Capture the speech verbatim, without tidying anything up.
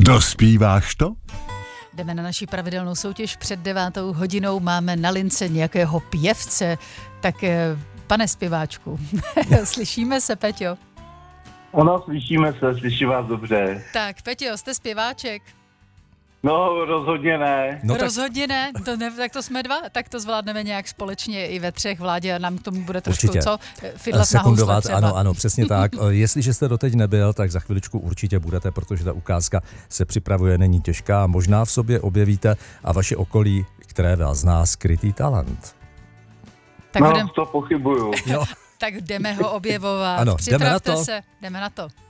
Dospíváš to? Jdeme na naši pravidelnou soutěž. Před devátou hodinou máme na lince nějakého pěvce. Tak pane zpěváčku, slyšíme se, Peťo? Ono, slyšíme se, slyší vás dobře. Tak, Peťo, jste zpěváček? No, rozhodně ne. No, rozhodně ne, to ne, tak to jsme dva, tak to zvládneme nějak společně i ve třech vládě a nám k tomu bude trošku, určitě. co? Fidlat na housle třeba. Ano, ano, přesně tak. Jestliže jste doteď nebyl, tak za chviličku určitě budete, protože ta ukázka se připravuje, není těžká. Možná v sobě objevíte a vaše okolí, které vás zná, skrytý talent. Tak no, budem... to pochybuju. Jo. Tak jdeme ho objevovat. Ano, Připravte jdeme na to. se, jdeme na to.